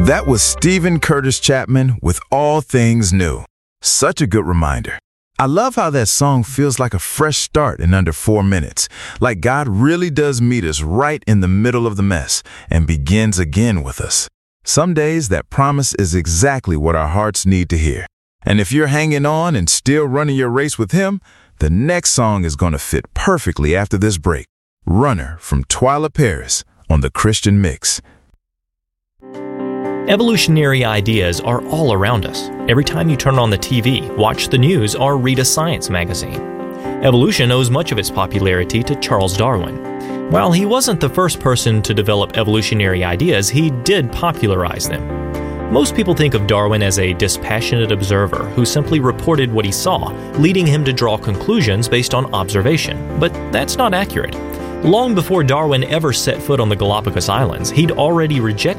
That was Stephen Curtis Chapman with All Things New. Such a good reminder. I love how that song feels like a fresh start in under 4 minutes, like God really does meet us right in the middle of the mess and begins again with us. Some days that promise is exactly what our hearts need to hear. And if you're hanging on and still running your race with Him, the next song is going to fit perfectly after this break. Runner from Twyla Paris on The Christian Mix. Evolutionary ideas are all around us. Every time you turn on the TV, watch the news, or read a science magazine. Evolution owes much of its popularity to Charles Darwin. While he wasn't the first person to develop evolutionary ideas, he did popularize them. Most people think of Darwin as a dispassionate observer who simply reported what he saw, leading him to draw conclusions based on observation. But that's not accurate. Long before Darwin ever set foot on the Galapagos Islands, he'd already rejected